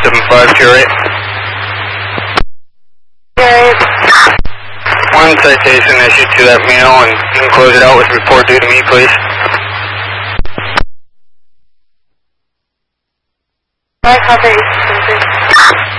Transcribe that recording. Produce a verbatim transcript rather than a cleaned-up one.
seven five, Curate. Curate. One citation issued to that male, and you can close it out with report due to me, please. I copy.